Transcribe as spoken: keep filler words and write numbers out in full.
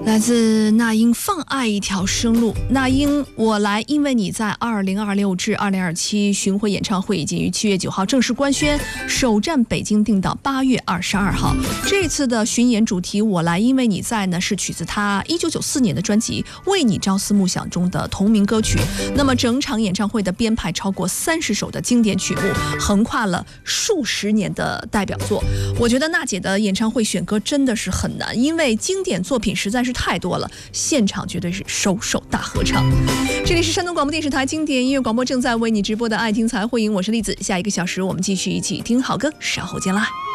来自那英放爱一条生路，那英我来因为你在二零二六至二零二七巡回演唱会已经于七月九号正式官宣，首站北京定到八月二十二号。这次的巡演主题我来因为你在呢，是取自他一九九四年的专辑为你朝思暮想中的同名歌曲。那么整场演唱会的编排超过三十首的经典曲目，横跨了数十年的代表作。我觉得娜姐的演唱会选歌真的是很难，因为经典作品实在是太多了，现场绝对是首首大合唱。这里是山东广播电视台经典音乐广播正在为你直播的爱听才会赢，我是栗子。下一个小时我们继续一起听好歌，稍后见啦。